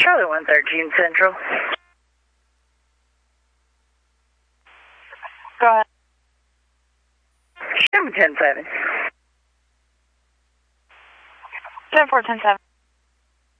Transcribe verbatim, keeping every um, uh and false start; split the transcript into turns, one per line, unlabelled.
Charlie one thirteen Central.
Go ahead.
Show me ten seven.
ten four, ten seven.